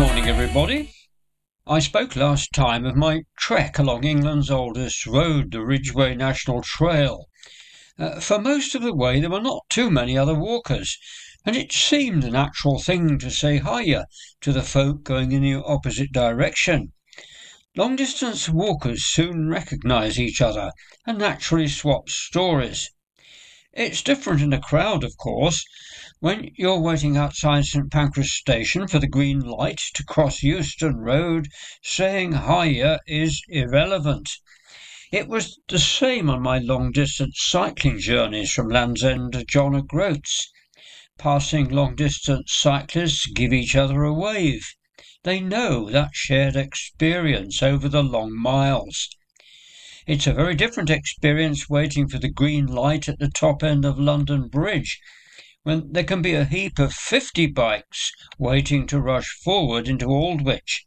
morning, everybody. I spoke last time of my trek along England's oldest road, the Ridgeway National Trail. For most of the way there were not too many other walkers, and it seemed a natural thing to say hiya to the folk going in the opposite direction. Long-distance walkers soon recognise each other and naturally swap stories. It's different in a crowd, of course. When you're waiting outside St Pancras Station for the green light to cross Euston Road, saying hiya is irrelevant. It was the same on my long-distance cycling journeys from Land's End to John O'Groats. Passing long-distance cyclists give each other a wave. They know that shared experience over the long miles. It's a very different experience waiting for the green light at the top end of London Bridge, when there can be a heap of 50 bikes waiting to rush forward into Aldwych.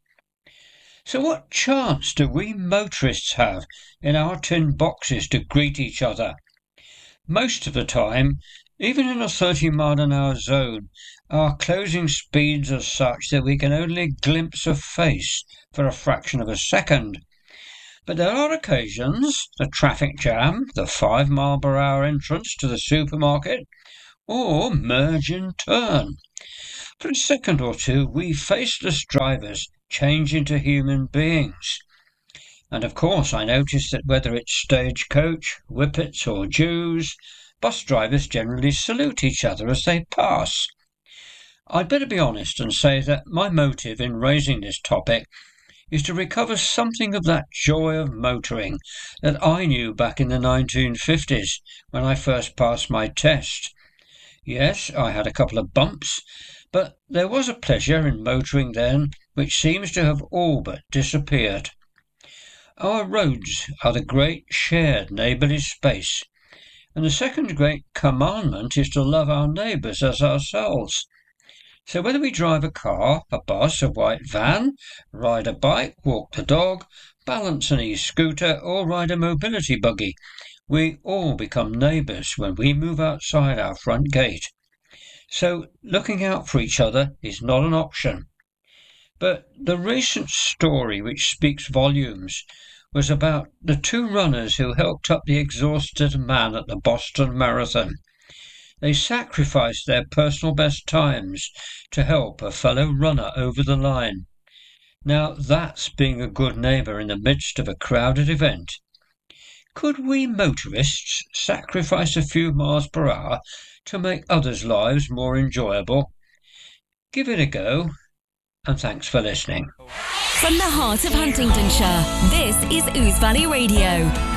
So what chance do we motorists have in our tin boxes to greet each other? Most of the time, even in a 30-mile-an-hour zone, our closing speeds are such that we can only glimpse a face for a fraction of a second. But there are occasions, the traffic jam, the 5-mile-per-hour entrance to the supermarket, or merge and turn. For a second or two, we faceless drivers change into human beings. And of course I notice that whether it's stagecoach, whippets or Jews, bus drivers generally salute each other as they pass. I'd better be honest and say that my motive in raising this topic is to recover something of that joy of motoring that I knew back in the 1950s when I first passed my test. Yes, I had a couple of bumps, but there was a pleasure in motoring then which seems to have all but disappeared. Our roads are the great shared neighbourly space, and the second great commandment is to love our neighbours as ourselves. So whether we drive a car, a bus, a white van, ride a bike, walk the dog, balance an e-scooter or ride a mobility buggy, we all become neighbours when we move outside our front gate. So looking out for each other is not an option. But the recent story which speaks volumes was about the two runners who helped up the exhausted man at the Boston Marathon. They sacrificed their personal best times to help a fellow runner over the line. Now that's being a good neighbour in the midst of a crowded event. Could we motorists sacrifice a few miles per hour to make others' lives more enjoyable? Give it a go, and thanks for listening. From the heart of Huntingdonshire, this is Ouse Valley Radio.